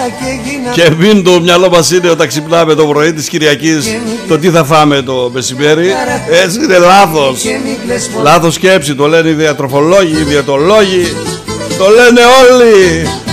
Και μην το μυαλό μας είναι όταν ξυπνάμε το πρωί της Κυριακής το τι θα φάμε το μεσημέρι. Έτσι είναι λάθος. Λάθος σκέψη, το λένε οι διατροφολόγοι, οι διαιτολόγοι, το λένε όλοι.